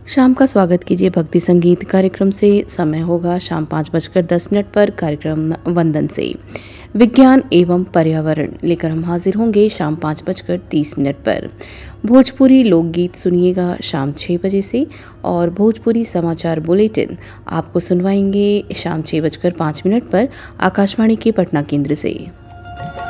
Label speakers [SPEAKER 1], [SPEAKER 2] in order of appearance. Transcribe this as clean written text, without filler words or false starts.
[SPEAKER 1] शाम का स्वागत कीजिए भक्ति संगीत कार्यक्रम से। समय होगा शाम 5:10 पर कार्यक्रम वंदन से। विज्ञान एवं पर्यावरण लेकर हम हाजिर होंगे शाम 5:30 पर। भोजपुरी लोकगीत सुनिएगा शाम 6 बजे से और भोजपुरी समाचार बुलेटिन आपको सुनवाएंगे शाम 6:05 पर आकाशवाणी के पटना केंद्र से।